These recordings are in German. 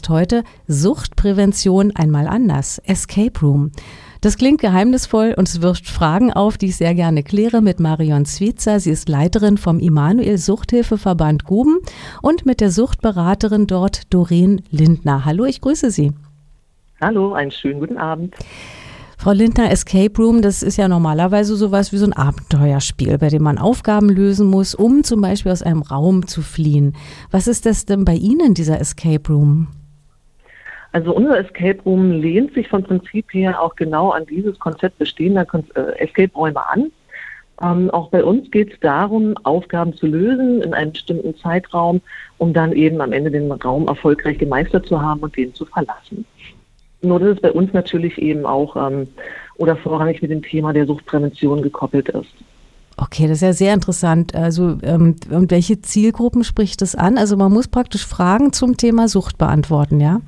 heißt heute Suchtprävention einmal anders, Escape Room. Das klingt geheimnisvoll und es wirft Fragen auf, die ich sehr gerne kläre mit Marion Zwiezer. Sie ist Leiterin vom Immanuel Suchthilfeverband Guben und mit der Suchtberaterin dort Doreen Lindner. Hallo, ich grüße Sie. Hallo, einen schönen guten Abend. Frau Lindner, Escape Room, das ist ja normalerweise sowas wie so ein Abenteuerspiel, bei dem man Aufgaben lösen muss, um zum Beispiel aus einem Raum zu fliehen. Was ist das denn bei Ihnen, dieser Escape Room? Also unser Escape Room lehnt sich vom Prinzip her auch genau an dieses Konzept bestehender Escape-Räume an. Auch bei uns geht es darum, Aufgaben zu lösen in einem bestimmten Zeitraum, um dann eben am Ende den Raum erfolgreich gemeistert zu haben und den zu verlassen. Nur dass es bei uns natürlich eben auch oder vorrangig mit dem Thema der Suchtprävention gekoppelt ist. Okay, das ist ja sehr interessant. Also und welche Zielgruppen spricht das an? Also man muss praktisch Fragen zum Thema Sucht beantworten, ja?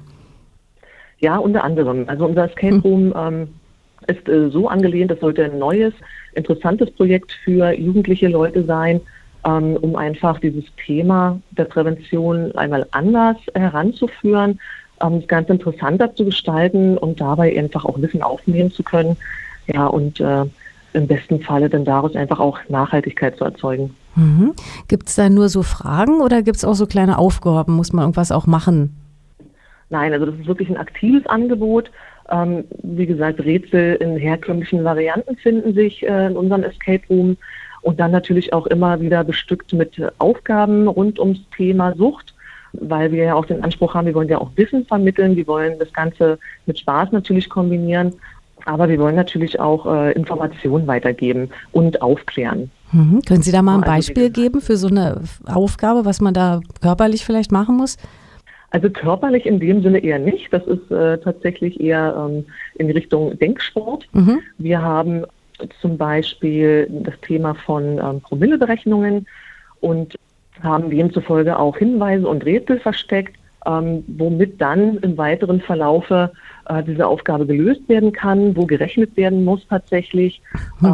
Ja, unter anderem. Also unser Escape Room ist so angelehnt, das sollte ein neues, interessantes Projekt für jugendliche Leute sein, um einfach dieses Thema der Prävention einmal anders heranzuführen, das Ganze interessanter zu gestalten und dabei einfach auch Wissen aufnehmen zu können. Ja, und im besten Falle dann daraus einfach auch Nachhaltigkeit zu erzeugen. Mhm. Gibt es da nur so Fragen oder gibt es auch so kleine Aufgaben? Muss man irgendwas auch machen? Nein, also das ist wirklich ein aktives Angebot. Wie gesagt, Rätsel in herkömmlichen Varianten finden sich in unserem Escape Room und dann natürlich auch immer wieder bestückt mit Aufgaben rund ums Thema Sucht, weil wir ja auch den Anspruch haben, wir wollen ja auch Wissen vermitteln, wir wollen das Ganze mit Spaß natürlich kombinieren, aber wir wollen natürlich auch Informationen weitergeben und aufklären. Mhm. Können Sie da mal ein Beispiel geben für so eine Aufgabe, was man da körperlich vielleicht machen muss? Also körperlich in dem Sinne eher nicht. Das ist tatsächlich eher in Richtung Denksport. Mhm. Wir haben zum Beispiel das Thema von Promilleberechnungen und haben demzufolge auch Hinweise und Rätsel versteckt, womit dann im weiteren Verlaufe diese Aufgabe gelöst werden kann, wo gerechnet werden muss tatsächlich.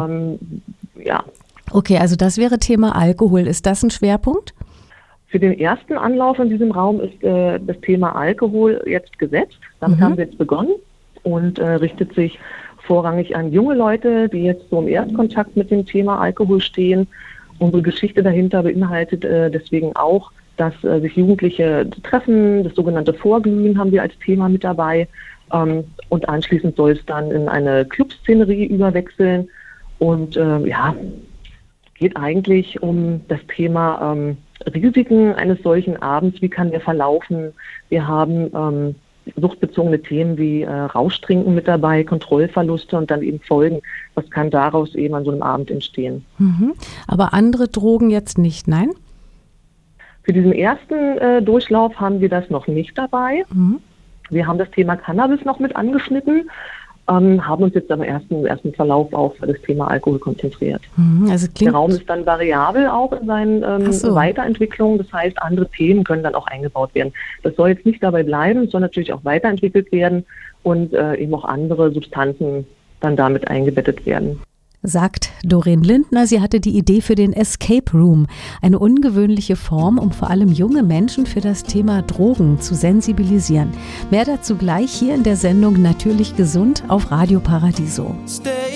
Ja. Okay, also das wäre Thema Alkohol. Ist das ein Schwerpunkt? Für den ersten Anlauf in diesem Raum ist das Thema Alkohol jetzt gesetzt. Damit haben wir jetzt begonnen und richtet sich vorrangig an junge Leute, die jetzt so im Erstkontakt mit dem Thema Alkohol stehen. Unsere Geschichte dahinter beinhaltet deswegen auch, dass sich Jugendliche treffen. Das sogenannte Vorglühen haben wir als Thema mit dabei. Und anschließend soll es dann in eine Clubszenerie überwechseln. Und geht eigentlich um das Thema Risiken eines solchen Abends, wie kann der verlaufen. Wir haben suchtbezogene Themen wie Rauschtrinken mit dabei, Kontrollverluste und dann eben Folgen. Was kann daraus eben an so einem Abend entstehen? Mhm. Aber andere Drogen jetzt nicht, nein? Für diesen ersten Durchlauf haben wir das noch nicht dabei. Mhm. Wir haben das Thema Cannabis noch mit angeschnitten. Haben uns jetzt am ersten Verlauf auf das Thema Alkohol konzentriert. Also der Raum ist dann variabel auch in seinen Weiterentwicklungen. Das heißt, andere Themen können dann auch eingebaut werden. Das soll jetzt nicht dabei bleiben, es soll natürlich auch weiterentwickelt werden und eben auch andere Substanzen dann damit eingebettet werden. Sagt Doreen Lindner, sie hatte die Idee für den Escape Room, eine ungewöhnliche Form, um vor allem junge Menschen für das Thema Drogen zu sensibilisieren. Mehr dazu gleich hier in der Sendung Natürlich gesund auf Radio Paradiso.